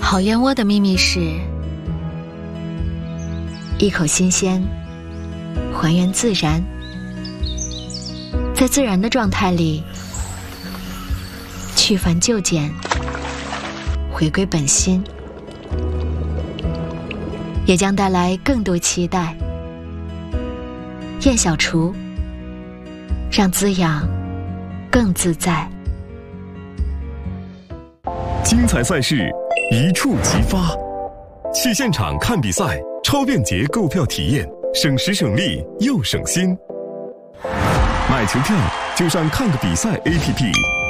好燕窝的秘密是一口新鲜，还原自然，在自然的状态里去繁就简，回归本心，也将带来更多期待。燕小厨，让滋养更自在。 精彩赛事一触即发，去现场看比赛，超便捷购票体验，省时省力又省心。买球票就上看个比赛 APP。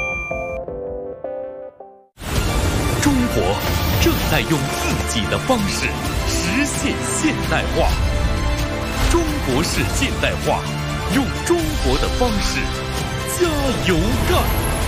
中国正在用自己的方式实现现代化。中国式现代化，用中国的方式加油干！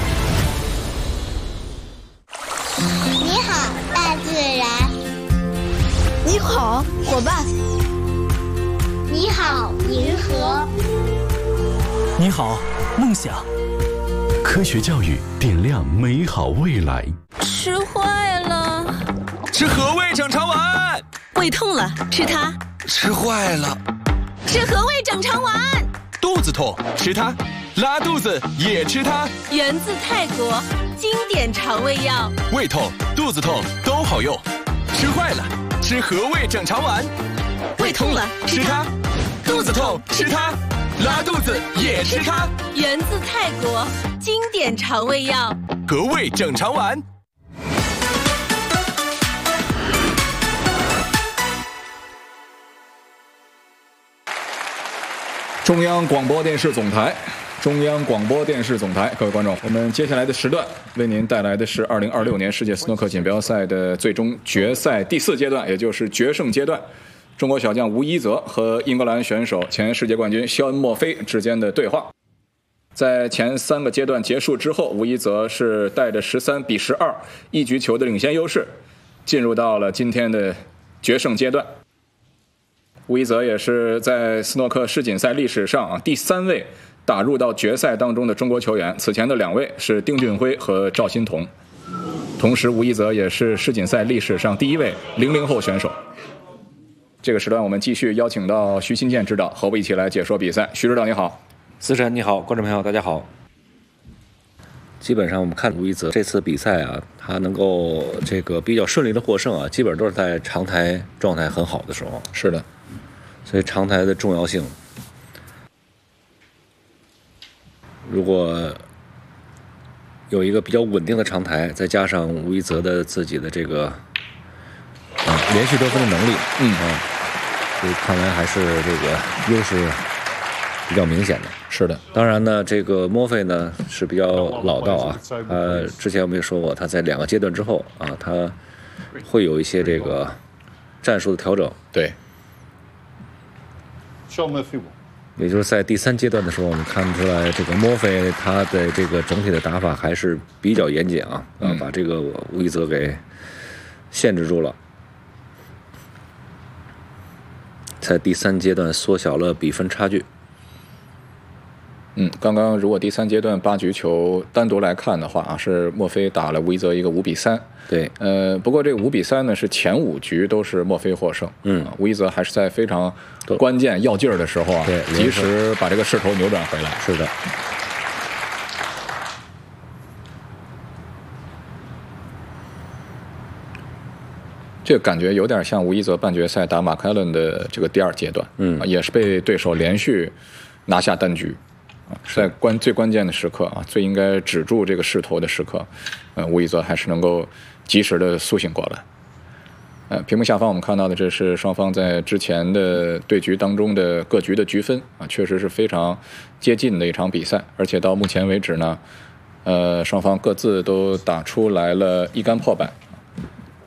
你好，大自然。 你好，伙伴。 你好，银河。 你好，梦想。 科学教育点亮美好未来。 吃坏了。 吃和味整肠丸。 胃痛了，吃它。 吃坏了。 吃和味整肠丸。 肚子痛，吃它。拉肚子也吃它。 源自泰国，经典肠胃药。 胃痛、肚子痛都好用。吃坏了，吃和味整肠丸。 胃痛了，吃它。 肚子痛，吃它。拉肚子也吃它。 源自泰国，经典肠胃药。 和味整肠丸。 中央广播电视总台，中央广播电视总台，各位观众，我们接下来的时段为您带来的是2026年世界斯诺克锦标赛的最终决赛第4阶段，也就是决胜阶段。中国小将吴一泽和英格兰选手前世界冠军肖恩·墨菲之间的对话。在前3个阶段结束之后，吴一泽是带着13-12一局球的领先优势，进入到了今天的决胜阶段。吴一泽也是在斯诺克世锦赛历史上第3位打入到决赛当中的中国球员，此前的2位是丁俊晖和赵心童。同时吴一泽也是世锦赛历史上第1位00后选手。这个时段我们继续邀请到徐新建指导和我们一起来解说比赛。徐指导你好。 思辰你好，观众朋友大家好。基本上我们看吴一泽这次比赛啊，他能够这个比较顺利的获胜啊，基本都是在长台状态很好的时候。 是的， 所以长台的重要性，如果有一个比较稳定的长台，再加上吴一泽的自己的这个连续得分的能力，所以看来还是这个优势比较明显的。 是的， 当然呢，这个墨菲呢是比较老道啊，之前我们也说过，他在2个阶段之后啊，他会有一些这个战术的调整。 对。 也就是在第3阶段的时候，我们看出来这个墨菲他的这个整体的打法还是比较严谨啊，把这个吴一泽给限制住了，在第3阶段缩小了比分差距。 刚刚如果第3阶段8局球单独来看的话是墨菲打了吴一泽一个5-3。 对， 不过这个5-3呢是前5局都是墨菲获胜。吴一泽还是在非常关键要劲儿的时候对， 及时把这个势头扭转回来。 是的。 这个感觉有点像吴一泽半决赛打马凯伦的这个第2阶段，也是被对手连续拿下单局。在最关键的时刻最应该止住这个势头的时刻，吴一泽还是能够及时的苏醒过来。屏幕下方我们看到的这是双方在之前的对局当中的各局的局分确实是非常接近的一场比赛，而且到目前为止呢，双方各自都打出来了一杆破百